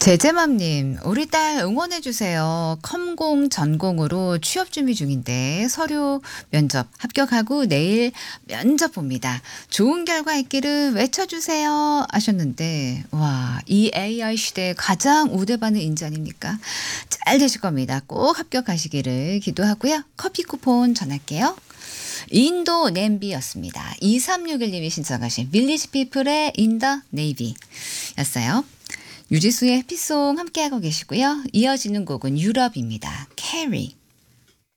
제제맘님, 우리 딸 응원해주세요. 컴공 전공으로 취업 준비 중인데 서류 면접 합격하고 내일 면접 봅니다. 좋은 결과 있기를 외쳐주세요. 하셨는데, 와, 이 AI 시대에 가장 우대받는 인재 아닙니까? 잘 되실 겁니다. 꼭 합격하시기를 기도하고요. 커피 쿠폰 전할게요. 인도 냄비였습니다. 2361님이 신청하신 빌리지 피플의 In the Navy 였어요. 유지수의 해피송 함께하고 계시고요. 이어지는 곡은 유럽입니다. 캐리.